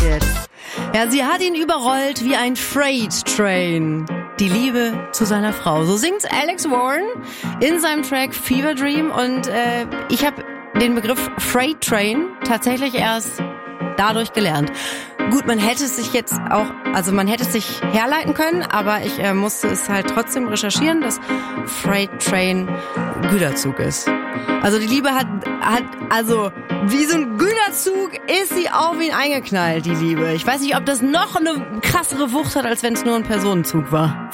jetzt. Ja, sie hat ihn überrollt wie ein Freight Train. Die Liebe zu seiner Frau. So singt Alex Warren in seinem Track Fever Dream. Und ich habe den Begriff Freight Train tatsächlich erst dadurch gelernt. Gut, man hätte es sich herleiten können, aber ich musste es halt trotzdem recherchieren, dass Freight Train Güterzug ist. Also die Liebe hat also wie so ein Güterzug ist sie auf ihn eingeknallt, die Liebe. Ich weiß nicht, ob das noch eine krassere Wucht hat, als wenn es nur ein Personenzug war.